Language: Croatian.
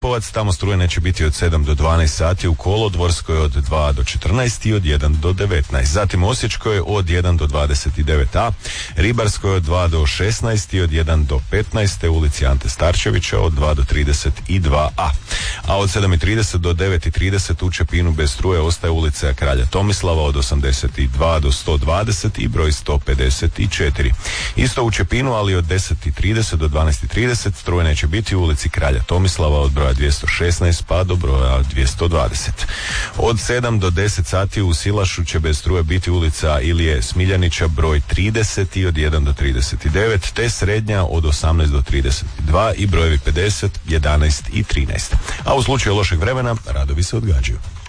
Tamo struje neće biti od 7 do 12 sati, u Kolodvorskoj od 2 do 14 i od 1 do 19. Zatim u Osječkoj od 1 do 29a, Ribarskoj od 2 do 16 i od 1 do 15, ulici Ante Starčevića od 2 do 32a. A od 7.30 do 9.30 u Čepinu bez struje ostaje ulica Kralja Tomislava od 82 do 120 i broj 154. Isto u Čepinu, ali od 10.30 do 12.30 struje neće biti u ulici Kralja Tomislava od broja 216 pa do broja 220. Od 7 do 10 sati u Silašu će bez struje biti ulica Ilije Smiljanića broj 30 i od 1 do 39, te srednja od 18 do 32 i brojevi 50, 11 i 13. A u slučaju lošeg vremena radovi se odgađaju.